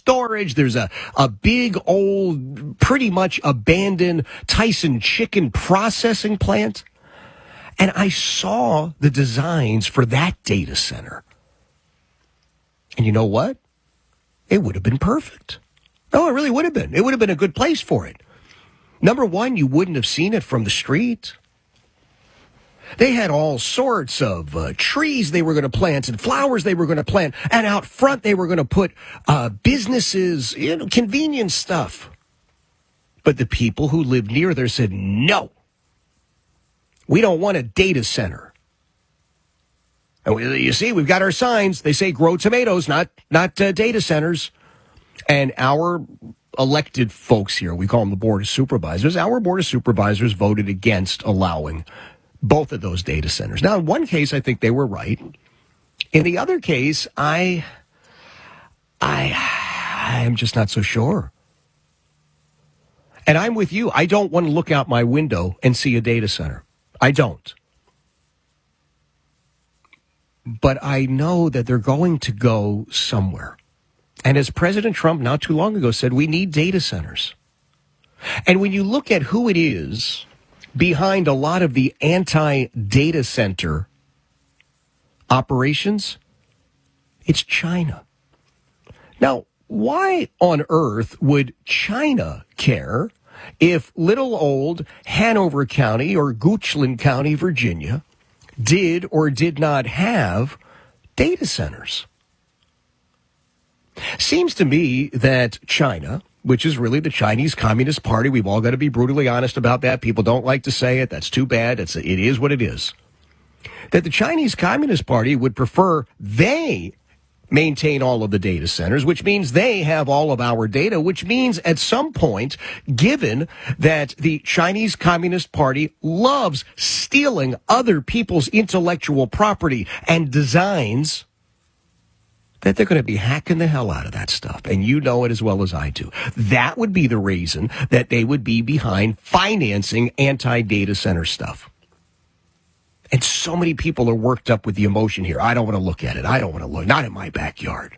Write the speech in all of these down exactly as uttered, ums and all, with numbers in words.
storage. There's a, a big old, pretty much abandoned Tyson chicken processing plant. And I saw the designs for that data center. And you know what? It would have been perfect. No, it really would have been. It would have been a good place for it. Number one, you wouldn't have seen it from the street. They had all sorts of uh, trees they were going to plant and flowers they were going to plant. And out front, they were going to put uh, businesses, you know, convenience stuff. But the people who lived near there said, no, we don't want a data center. And we, you see, we've got our signs. They say grow tomatoes, not, not uh, data centers. And our elected folks here, we call them the Board of Supervisors, our Board of Supervisors voted against allowing both of those data centers. Now, in one case, I think they were right. In the other case, I, I, I'm just not so sure. And I'm with you. I don't want to look out my window and see a data center. I don't. But I know that they're going to go somewhere. And as President Trump not too long ago said, we need data centers. And when you look at who it is behind a lot of the anti-data center operations, it's China. Now, why on earth would China care if little old Hanover County or Goochland County, Virginia, did or did not have data centers? Seems to me that China, which is really the Chinese Communist Party, we've all got to be brutally honest about that. People don't like to say it. That's too bad. It's, it is what it is. That the Chinese Communist Party would prefer they maintain all of the data centers, which means they have all of our data, which means at some point, given that the Chinese Communist Party loves stealing other people's intellectual property and designs, that they're going to be hacking the hell out of that stuff. And you know it as well as I do. That would be the reason that they would be behind financing anti-data center stuff. And so many people are worked up with the emotion here. I don't want to look at it. I don't want to look. Not in my backyard.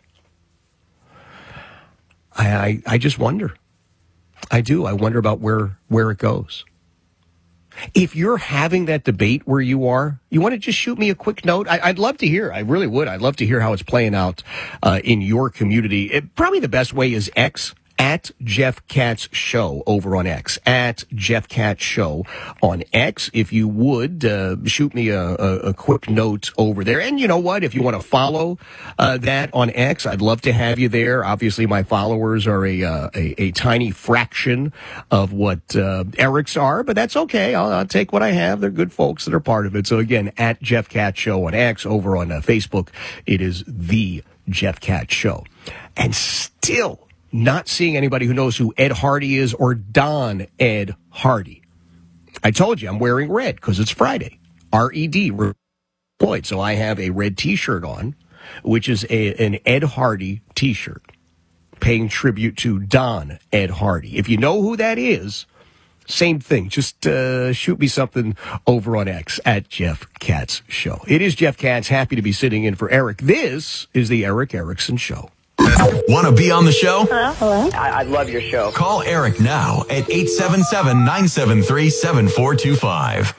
I, I, I just wonder. I do. I wonder about where, where it goes. If you're having that debate where you are, you want to just shoot me a quick note? I, I'd love to hear. I really would. I'd love to hear how it's playing out uh, in your community. It, probably the best way is X. At Jeff Katz Show over on X. At Jeff Katz Show on X. If you would, uh, shoot me a, a, a quick note over there. And you know what? If you want to follow uh, that on X, I'd love to have you there. Obviously, my followers are a uh, a, a tiny fraction of what uh, Eric's are, but that's okay. I'll, I'll take what I have. They're good folks that are part of it. So again, at Jeff Katz Show on X. Over on uh, Facebook, it is the Jeff Katz Show. And still not seeing anybody who knows who Ed Hardy is or Don Ed Hardy. I told you I'm wearing red because it's Friday. R E D, Floyd. So I have a red T-shirt on, which is a, an Ed Hardy T-shirt, paying tribute to Don Ed Hardy. If you know who that is, same thing. Just uh, shoot me something over on X at Jeff Katz Show. It is Jeff Katz. Happy to be sitting in for Eric. This is the Eric Erickson Show. Want to be on the show? Hello? Hello? I, I love your show. Call Eric now at eight seven seven, nine seven three, seven four two five.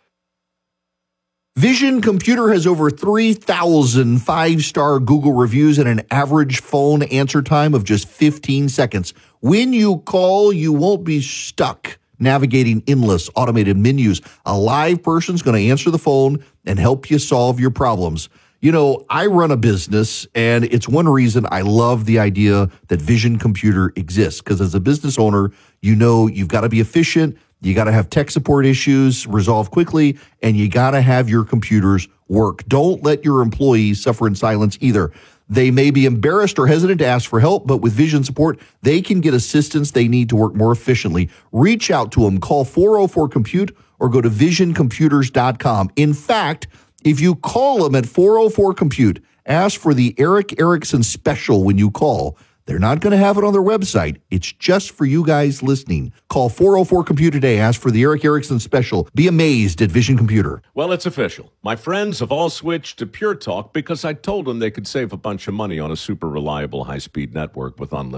Vision Computer has over three thousand five-star Google reviews and an average phone answer time of just fifteen seconds. When you call, you won't be stuck navigating endless automated menus. A live person's going to answer the phone and help you solve your problems. You know, I run a business, and it's one reason I love the idea that Vision Computer exists, because as a business owner, you know you've got to be efficient, you got to have tech support issues resolved quickly, and you got to have your computers work. Don't let your employees suffer in silence either. They may be embarrassed or hesitant to ask for help, but with Vision support, they can get assistance they need to work more efficiently. Reach out to them. Call four oh four compute or go to vision computers dot com. In fact, if you call them at four oh four compute, ask for the Eric Erickson special when you call. They're not going to have it on their website. It's just for you guys listening. Call four oh four compute today. Ask for the Eric Erickson special. Be amazed at Vision Computer. Well, it's official. My friends have all switched to Pure Talk because I told them they could save a bunch of money on a super reliable high-speed network with unlimited